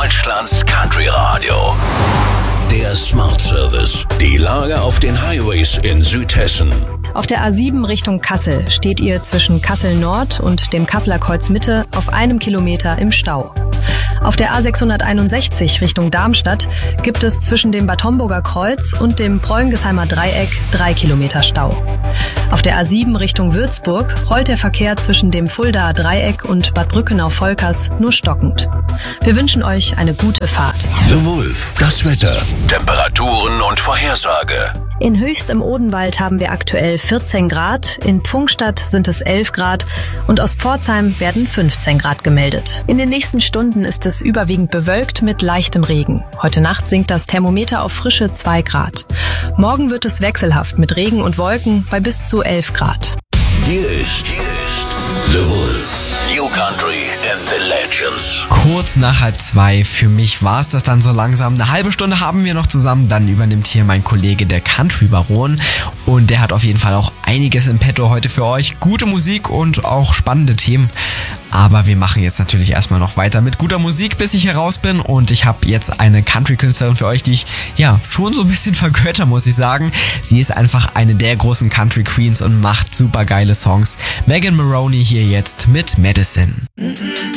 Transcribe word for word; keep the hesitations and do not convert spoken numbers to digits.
Deutschlands Country Radio. Der Smart Service. Die Lage auf den Highways in Südhessen. Auf der A sieben Richtung Kassel steht ihr zwischen Kassel Nord und dem Kasseler Kreuz Mitte auf einem Kilometer im Stau. Auf der A sechshunderteinundsechzig Richtung Darmstadt gibt es zwischen dem Bad Homburger Kreuz und dem Preungesheimer Dreieck drei Kilometer Stau. Auf der A sieben Richtung Würzburg rollt der Verkehr zwischen dem Fuldaer Dreieck und Bad Brückenau-Volkers nur stockend. Wir wünschen euch eine gute Fahrt. The Wolf, das Wetter, Temperaturen und Vorhersage. In Höchst im Odenwald haben wir aktuell vierzehn Grad, in Pfungstadt sind es elf Grad und aus Pforzheim werden fünfzehn Grad gemeldet. In den nächsten Stunden ist es überwiegend bewölkt mit leichtem Regen. Heute Nacht sinkt das Thermometer auf frische zwei Grad. Morgen wird es wechselhaft mit Regen und Wolken bei bis zu elf Grad. Hier ist, hier ist The Wolf. New Country and the Legends. Kurz nach halb zwei, für mich war es das dann so langsam. Eine halbe Stunde haben wir noch zusammen, dann übernimmt hier mein Kollege, der Country Baron. Und der hat auf jeden Fall auch einiges im Petto heute für euch. Gute Musik und auch spannende Themen. Aber wir machen jetzt natürlich erstmal noch weiter mit guter Musik, bis ich heraus bin. Und ich habe jetzt eine Country-Künstlerin für euch, die ich ja schon so ein bisschen vergötter, muss ich sagen. Sie ist einfach eine der großen Country-Queens und macht super geile Songs. Megan Moroney hier jetzt mit Medicine.